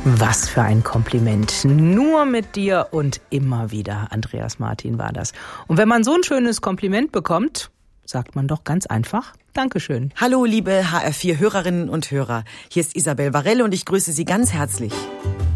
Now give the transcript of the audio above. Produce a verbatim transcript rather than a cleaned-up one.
Was für ein Kompliment. Nur mit dir und immer wieder. Andreas Martin war das. Und wenn man so ein schönes Kompliment bekommt, sagt man doch ganz einfach Dankeschön. Hallo liebe H R vier Hörerinnen und Hörer. Hier ist Isabel Varell und ich grüße Sie ganz herzlich.